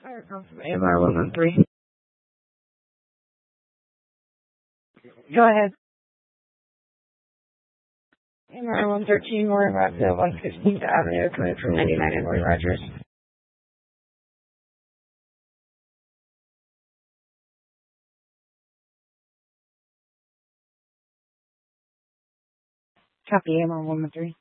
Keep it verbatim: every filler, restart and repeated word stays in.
M R one one three. Go ahead. M R one thirteen, Warren Rockville, one fifteenth Avenue, coming from ninety-nine and Roy Rogers. Copy, M R one one three.